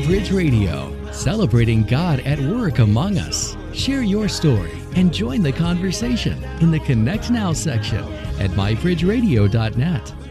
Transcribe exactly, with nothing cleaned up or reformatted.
MyBridge Radio, celebrating God at work among us. Share your story and join the conversation in the Connect Now section at my bridge radio dot net.